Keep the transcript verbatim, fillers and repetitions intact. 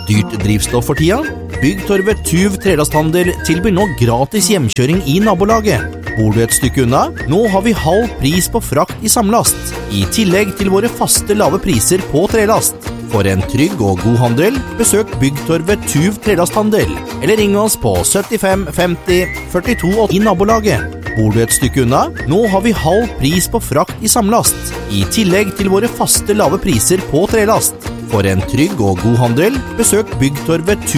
dyrt drivstoff for tida? Byggtorvet Tuv Trelasthandel tilbyr nå gratis hjemkjøring i nabolaget. Bor du et stykke unna? Nå har vi halv pris på frakt i samlast, i tillegg til våre faste lave priser på trelast. For en trygg og god handel, besøk Byggtorvet Tuv Trelasthandel, eller ring oss på syttifem femti førtito i nabolaget. Bor du et stykke unna? Nå har vi halv pris på frakt i samlast, i tillegg til våre faste lave priser på trelast. For en trygg og god handel, besøk Byggtorvet Tuv